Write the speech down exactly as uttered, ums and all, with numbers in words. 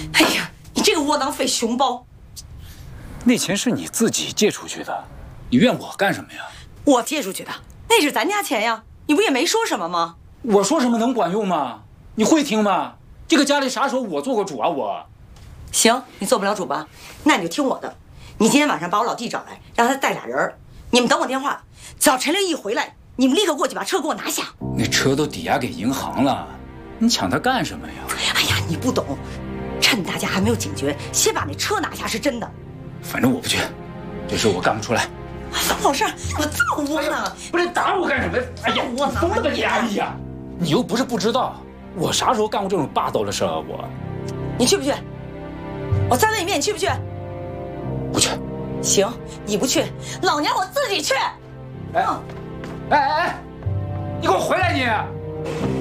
哎呀，你这个窝囊废熊包！ 那钱是你自己借出去的，你怨我干什么呀？ 我借出去的，那是咱家钱呀，你不也没说什么吗？ 我说什么能管用吗？你会听吗？这个家里啥时候我做过主啊？我。 行，你做不了主吧？那你就听我的。你今天晚上把我老弟找来，让他带俩人，你们等我电话。只要陈玲一回来，你们立刻过去把车给我拿下。 那车都抵押给银行了，你抢它干什么呀？ 哎呀，你不懂，趁大家还没有警觉，先把那车拿下是真的。 反正我不去，这事我干不出来。 方老师，我这么窝囊， 不是打我干什么？哎呀，我疯了吧你！哎呀，你又不是不知道，我啥时候干过这种霸道的事啊？我， 你去不去？我再问一遍，你去不去？ 不去。 行，你不去，老娘我自己去。 哎，哎哎哎，你给我回来你！